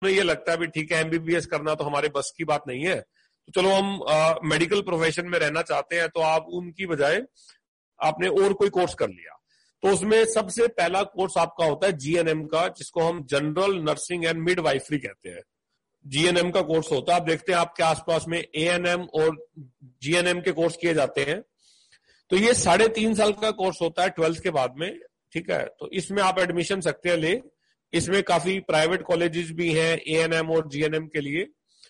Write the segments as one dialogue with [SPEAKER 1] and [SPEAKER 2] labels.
[SPEAKER 1] ये लगता है भी ठीक है एमबीबीएस करना तो हमारे बस की बात नहीं है, तो चलो हम मेडिकल प्रोफेशन में रहना चाहते हैं, तो आप उनकी बजाय आपने और कोई कोर्स कर लिया। तो उसमें सबसे पहला कोर्स आपका होता है जीएनएम का, जिसको हम जनरल नर्सिंग एंड मिडवाइफरी कहते हैं। जीएनएम का कोर्स होता है। आप देखते हैं आपके आसपास में एएनएम और जीएनएम के कोर्स किए जाते हैं। तो ये 3.5 साल का कोर्स होता है 12th के बाद में, ठीक है। तो इसमें आप एडमिशन सकते हैं ले। इसमें काफी प्राइवेट कॉलेजेस भी हैं एएनएम और जीएनएम के लिए,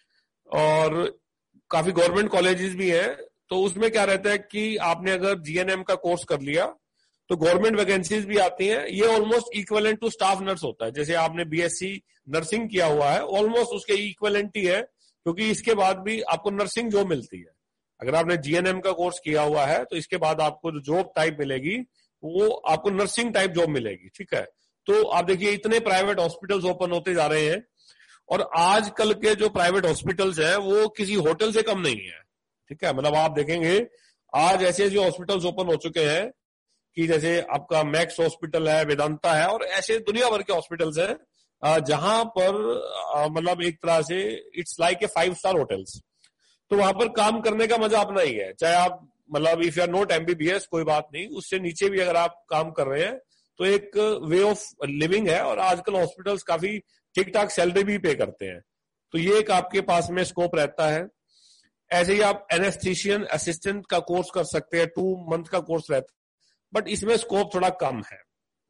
[SPEAKER 1] और काफी गवर्नमेंट कॉलेजेस भी हैं। तो उसमें क्या रहता है कि आपने अगर जीएनएम का कोर्स कर लिया तो गवर्नमेंट वैकेंसीज भी आती हैं। ये almost equivalent to staff nurse होता है। जैसे आपने बीएससी नर्सिंग किया हुआ है, ऑलमोस्ट उसके इक्विवेलेंट ही है, क्योंकि इसके बाद भी आपको नर्सिंग जॉब मिलती है। अगर आपने जीएनएम का कोर्स किया हुआ है तो इसके बाद आपको जो जॉब टाइप मिलेगी वो आपको नर्सिंग टाइप जॉब मिलेगी, ठीक है। तो आप देखिए इतने प्राइवेट हॉस्पिटल्स ओपन होते जा रहे हैं, और आजकल के जो प्राइवेट हॉस्पिटल्स हैं वो किसी होटल से कम नहीं है, ठीक है। मतलब आप देखेंगे आज ऐसे जो हॉस्पिटल्स ओपन हो चुके हैं कि जैसे आपका मैक्स हॉस्पिटल है, वेदांता है, और ऐसे दुनिया भर के हॉस्पिटल्स हैं जहां पर मतलब एक तरह से it's like a 5 star hotels. तो वहां पर काम करने का मजा अपना ही है, चाहे आप मतलब if you are not MBBS कोई बात नहीं, उससे नीचे भी अगर आप काम कर रहे हैं तो एक वे ऑफ लिविंग है। और आजकल हॉस्पिटल्स काफी ठीक ठाक सैलरी भी पे करते हैं, तो ये एक आपके पास में स्कोप रहता है। ऐसे ही आप एनेस्थीशियन असिस्टेंट का कोर्स कर सकते हैं, 2 मंथ का कोर्स रहता है, बट इसमें स्कोप थोड़ा कम है।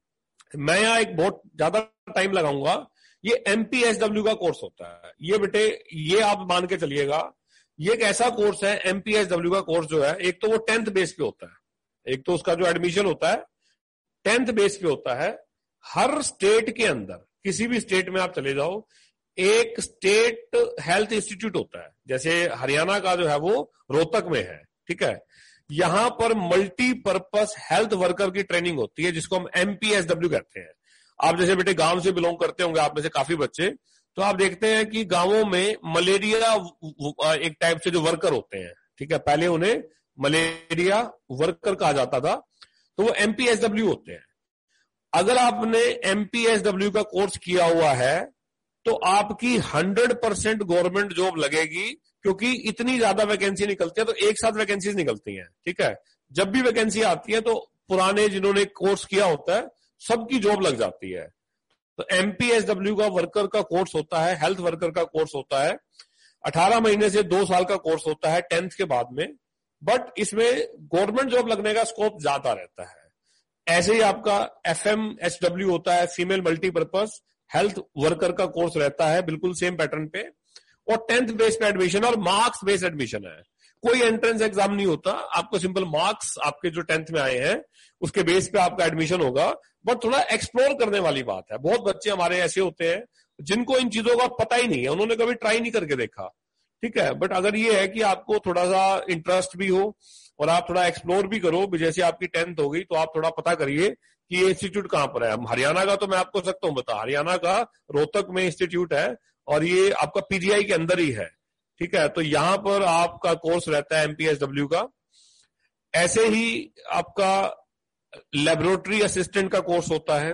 [SPEAKER 1] मैं यहाँ एक बहुत ज्यादा टाइम लगाऊंगा। ये एमपीएसडब्ल्यू का कोर्स होता है। ये बेटे ये आप मान के चलिएगा, ये एक ऐसा कोर्स है एमपीएसडब्ल्यू का कोर्स जो है, एक तो वो 10th बेस पे होता है, एक तो उसका जो एडमिशन होता है 10th बेस पे होता है। हर स्टेट के अंदर किसी भी स्टेट में आप चले जाओ, एक स्टेट हेल्थ इंस्टीट्यूट होता है। जैसे हरियाणा का जो है वो रोहतक में है, ठीक है। यहां पर मल्टीपर्पस हेल्थ वर्कर की ट्रेनिंग होती है, जिसको हम एमपीएसडब्ल्यू कहते हैं। आप जैसे बेटे गांव से बिलोंग करते होंगे आप में से काफी बच्चे, तो आप देखते हैं कि गांवों में मलेरिया एक टाइप से जो वर्कर होते हैं, ठीक है, पहले उन्हें मलेरिया वर्कर कहा जाता था, तो वो एमपीएसडब्ल्यू होते हैं। अगर आपने एमपीएसडब्ल्यू का कोर्स किया हुआ है तो आपकी 100% गवर्नमेंट जॉब लगेगी, क्योंकि इतनी ज्यादा वैकेंसी निकलती है, तो एक साथ वैकेंसीज निकलती हैं, ठीक है। जब भी वैकेंसी आती है तो पुराने जिन्होंने कोर्स किया होता है सबकी जॉब लग जाती है। तो एमपीएसडब्ल्यू का वर्कर का कोर्स होता है, हेल्थ वर्कर का कोर्स होता है, 18 महीने से 2 साल का कोर्स होता है 10th के बाद में, बट इसमें गवर्नमेंट जॉब लगने का स्कोप ज्यादा रहता है। ऐसे ही आपका एफएमएचडब्ल्यू होता है, फीमेल मल्टीपर्पज हेल्थ वर्कर का कोर्स रहता है, बिल्कुल सेम पैटर्न पे, और 10th बेस पे एडमिशन और मार्क्स बेस्ड एडमिशन है। कोई एंट्रेंस एग्जाम नहीं होता, आपको सिंपल मार्क्स आपके जो 10th में आए हैं उसके बेस पे आपका एडमिशन होगा। बट थोड़ा एक्सप्लोर करने वाली बात है। बहुत बच्चे हमारे ऐसे होते हैं जिनको इन चीजों का पता ही नहीं है, उन्होंने कभी ट्राई नहीं करके देखा, ठीक है। बट अगर ये है कि आपको थोड़ा सा इंटरेस्ट भी हो और आप थोड़ा एक्सप्लोर भी करो, जैसे आपकी 10th हो गई तो आप थोड़ा पता करिए कि ये इंस्टीट्यूट कहां पर है। हरियाणा का तो मैं आपको सकता हूं बता, हरियाणा का रोहतक में इंस्टीट्यूट है और ये आपका पीजीआई के अंदर ही है, ठीक है। तो यहां पर आपका कोर्स रहता है एमपीएसडब्ल्यू का। ऐसे ही आपका लेबोरेटरी असिस्टेंट का कोर्स होता है।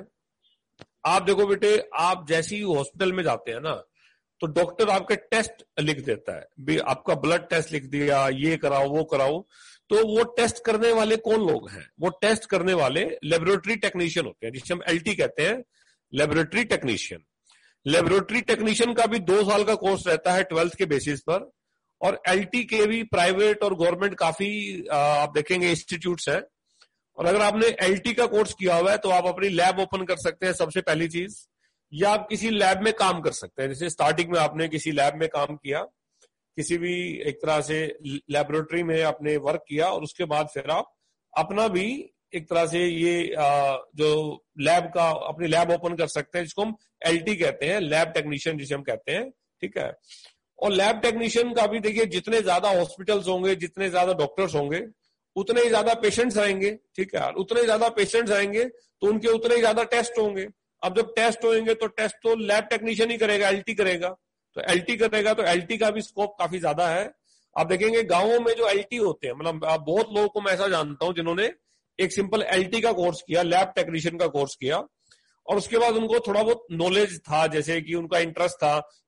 [SPEAKER 1] आप देखो बेटे, आप जैसे ही हॉस्पिटल में जाते हैं ना तो डॉक्टर आपके टेस्ट लिख देता है, आपका ब्लड टेस्ट लिख दिया, ये कराओ वो कराओ। तो वो टेस्ट करने वाले कौन लोग हैं? वो टेस्ट करने वाले लेबोरेटरी टेक्नीशियन होते हैं, जिसे हम एलटी कहते हैं, लेबोरेटरी टेक्नीशियन। लेबोरेटरी टेक्नीशियन का भी 2 साल का कोर्स रहता है 12th के बेसिस पर। और एलटी के भी प्राइवेट और गवर्नमेंट काफी आप देखेंगे इंस्टीट्यूट्स हैं। और अगर आपने एलटी का कोर्स किया हुआ है तो आप अपनी लैब ओपन कर सकते हैं, सबसे पहली चीज, या आप किसी लैब में काम कर सकते हैं। जैसे स्टार्टिंग में आपने किसी लैब में काम किया, किसी भी एक तरह से लेबोरेटरी में आपने वर्क किया, और उसके बाद फिर आप अपना भी एक तरह से ये जो लैब का अपनी लैब ओपन कर सकते हैं, जिसको हम एलटी कहते हैं, लैब टेक्नीशियन जिसे हम कहते हैं, ठीक है। और लैब टेक्नीशियन का भी देखिए, जितने ज्यादा हॉस्पिटल्स होंगे, जितने ज्यादा डॉक्टर्स होंगे, उतने ही ज्यादा पेशेंट्स आएंगे, ठीक है। उतने ज्यादा पेशेंट्स आएंगे तो उनके उतने ही ज्यादा टेस्ट होंगे। अब जब टेस्ट होंगे तो टेस्ट तो लैब टेक्नीशियन ही करेगा, एलटी करेगा। तो एलटी करेगा तो एलटी का भी स्कोप काफी ज्यादा है। आप देखेंगे गांवों में जो एलटी होते हैं, मतलब बहुत लोगों को मैं ऐसा जानता हूं जिन्होंने एक सिंपल एलटी का कोर्स किया, लैब टेक्नीशियन का कोर्स किया, और उसके बाद उनको थोड़ा बहुत नॉलेज था, जैसे कि उनका इंटरेस्ट था